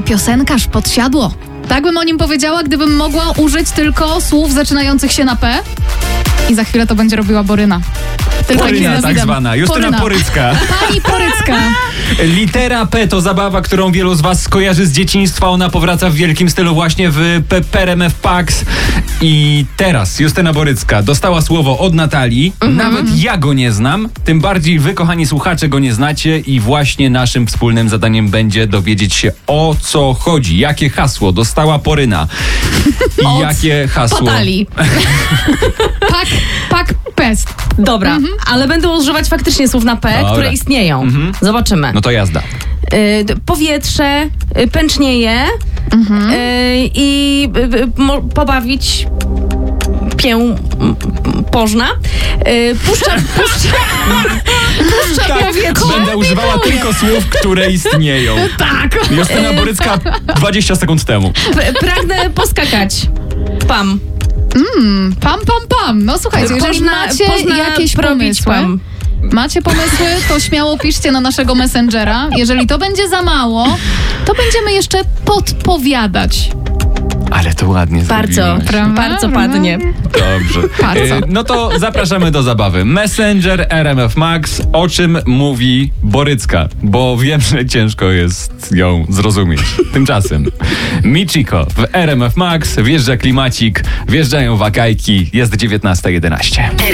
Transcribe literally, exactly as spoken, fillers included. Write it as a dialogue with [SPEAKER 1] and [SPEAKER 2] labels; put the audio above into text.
[SPEAKER 1] piosenkarz podsiadło. Tak bym o nim powiedziała, gdybym mogła użyć tylko słów zaczynających się na P. I za chwilę to będzie robiła Boryna. Tylko
[SPEAKER 2] Poryna tak zwana, Justyna
[SPEAKER 1] Poryna.
[SPEAKER 2] Porycka.
[SPEAKER 1] Pani Porycka.
[SPEAKER 2] Litera P to zabawa, którą wielu z was skojarzy z dzieciństwa. Ona powraca w wielkim stylu właśnie w P P R M F Pax. I teraz Justyna Borycka dostała słowo od Natalii. Mhm. Nawet ja go nie znam, tym bardziej wy, kochani słuchacze, go nie znacie i właśnie naszym wspólnym zadaniem będzie dowiedzieć się, o co chodzi. Jakie hasło dostała Poryna i
[SPEAKER 3] od
[SPEAKER 2] jakie hasło...
[SPEAKER 3] Natalii.
[SPEAKER 1] Pak, pak, pest.
[SPEAKER 3] Dobra, mhm. ale będę używać faktycznie słów na P,
[SPEAKER 2] Dobra.
[SPEAKER 3] które istnieją. Mhm. Zobaczymy.
[SPEAKER 2] No to jazda.
[SPEAKER 3] Y, powietrze, y, pęcznieje mhm. y, i y, mo, pobawić pię m, pożna. Y, puszcza, puszcza, puszcza
[SPEAKER 2] Tak,
[SPEAKER 3] powietrze.
[SPEAKER 2] będę używała tylko słów, które istnieją.
[SPEAKER 1] Tak.
[SPEAKER 2] Justyna Borycka dwadzieścia sekund temu.
[SPEAKER 3] P- pragnę poskakać. Pam.
[SPEAKER 1] Mm, pam, pam, pam. No słuchajcie, jeżeli
[SPEAKER 3] Pożna,
[SPEAKER 1] macie
[SPEAKER 3] pożna
[SPEAKER 1] jakieś
[SPEAKER 3] probić,
[SPEAKER 1] pomysły,
[SPEAKER 3] pam.
[SPEAKER 1] macie pomysły, to śmiało piszcie na naszego Messengera. Jeżeli to będzie za mało, to będziemy jeszcze podpowiadać.
[SPEAKER 2] Ale to ładnie
[SPEAKER 3] Bardzo,
[SPEAKER 2] zrobiłaś.
[SPEAKER 1] Prawda?
[SPEAKER 3] bardzo padnie.
[SPEAKER 2] Dobrze.
[SPEAKER 1] Bardzo.
[SPEAKER 2] E, no to zapraszamy do zabawy. Messenger R M F Max. O czym mówi Borycka? Bo wiem, że ciężko jest ją zrozumieć. Tymczasem Michiko w R M F Max, wjeżdża klimacik, wjeżdżają wakajki, jest dziewiętnasta jedenaście.